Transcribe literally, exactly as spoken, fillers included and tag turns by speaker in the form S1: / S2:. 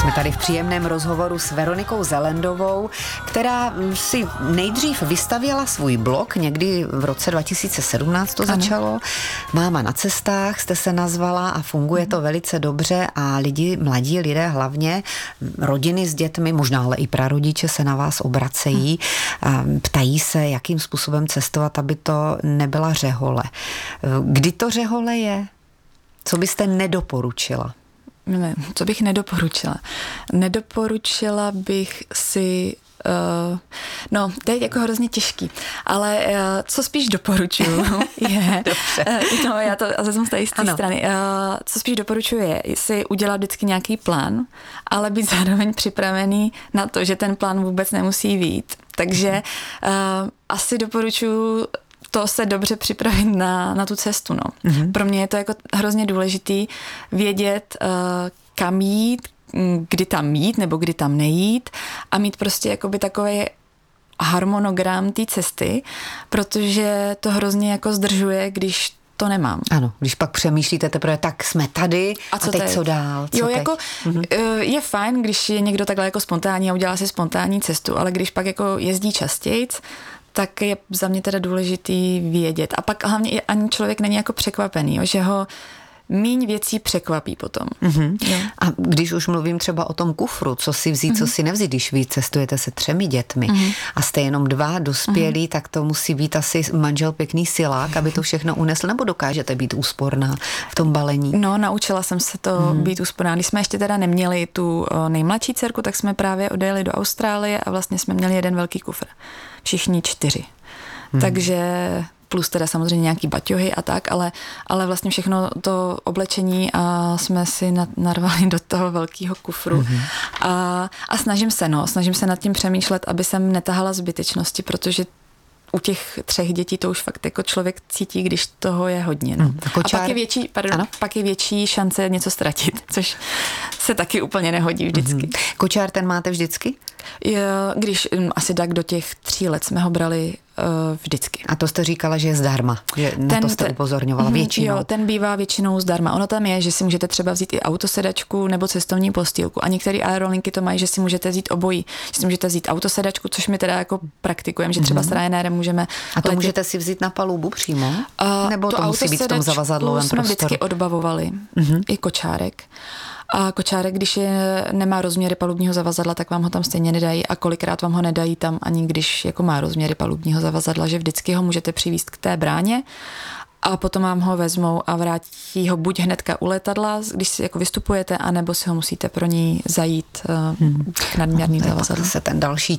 S1: Jsme tady v příjemném rozhovoru s Veronikou Zelendovou, která si nejdřív vystavěla svůj blog, někdy v roce dva tisíce sedmnáct to začalo. Ano. Máma na cestách jste se nazvala a funguje to velice dobře a lidi, mladí lidé hlavně, rodiny s dětmi, možná ale i prarodiče se na vás obracejí, ptají se, jakým způsobem cestovat, aby to nebyla řehole. Kdy to řehole je? Co byste nedoporučila?
S2: Ne, co bych nedoporučila? Nedoporučila bych si, uh, no, to je jako hrozně těžký, ale uh, co spíš doporučuju je, uh, no, já to vezmu z té strany, uh, co spíš doporučuju je si udělat vždycky nějaký plán, ale být zároveň připravený na to, že ten plán vůbec nemusí vyjít. Takže uh, asi doporučuju to se dobře připravit na, na tu cestu. No. Mm-hmm. Pro mě je to jako hrozně důležitý vědět, uh, kam jít, kdy tam jít nebo kdy tam nejít a mít prostě jakoby takový harmonogram té cesty, protože to hrozně jako zdržuje, když to nemám.
S1: Ano, když pak přemýšlíte teprve, tak jsme tady a, co a teď, teď co dál? Co
S2: jo,
S1: teď?
S2: Jako mm-hmm. je fajn, když je někdo takhle jako spontánní a udělá si spontánní cestu, ale když pak jako jezdí častějc, tak je za mě teda důležitý vědět. A pak hlavně ani člověk není jako překvapený, jo, že ho míň věcí překvapí potom.
S1: Mm-hmm. A když už mluvím třeba o tom kufru, co si vzít, mm-hmm. co si nevzít, když vy cestujete se třemi dětmi mm-hmm. a jste jenom dva dospělí, mm-hmm. tak to musí být asi manžel pěkný silák, aby to všechno unesl, nebo dokážete být úsporná v tom balení?
S2: No, naučila jsem se to mm-hmm. být úsporná. Když jsme ještě teda neměli tu nejmladší dcerku, tak jsme právě odjeli do Austrálie a vlastně jsme měli jeden velký kufr. Všichni čtyři. Hmm. Takže plus teda samozřejmě nějaký baťohy a tak, ale, ale vlastně všechno to oblečení a jsme si narvali do toho velkého kufru. Hmm. A, a snažím se, no, snažím se nad tím přemýšlet, aby jsem netahala zbytečnosti, protože u těch třech dětí to už fakt jako člověk cítí, když toho je hodně. No. Hmm. A, a pak je větší, pardon, pak je větší šance něco ztratit, což se taky úplně nehodí vždycky. Hmm.
S1: Kočár ten máte vždycky?
S2: Je, když asi tak do těch tří let jsme ho brali uh, vždycky.
S1: A to jste říkala, že je zdarma, že na ten, to jste upozorňovala ten, většinou.
S2: Jo, ten bývá většinou zdarma. Ono tam je, že si můžete třeba vzít i autosedačku nebo cestovní postýlku. A některé aerolinky to mají, že si můžete vzít obojí. Že si můžete vzít autosedačku, což my teda jako praktikujeme, že třeba mm-hmm. s Ryanairem můžeme...
S1: A to letět. Můžete si vzít na palubu přímo? Uh, nebo to musí být v tom zavazadlovém prostoru?
S2: Jsme vždycky odbavovali. Mm-hmm. I kočárek. A kočárek, když je, nemá rozměry palubního zavazadla, tak vám ho tam stejně nedají a kolikrát vám ho nedají tam, ani když jako má rozměry palubního zavazadla, že vždycky ho můžete přivízt k té bráně a potom vám ho vezmou a vrátí ho buď hnedka u letadla, když si jako vystupujete, anebo si ho musíte pro ní zajít uh, hmm. k nadměrným zavazadlem.
S1: Se ten další